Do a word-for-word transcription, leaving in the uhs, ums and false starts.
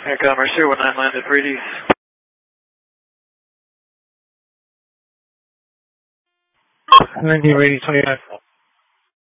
Air Commerce zero one nine landed Breedy's. ninety Brady twenty-five.